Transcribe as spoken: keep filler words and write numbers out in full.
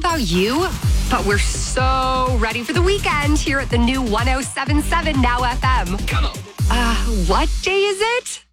about you, but we're so ready for the weekend here at the new one oh seven point seven Now F M. Come on. Uh, what day is it?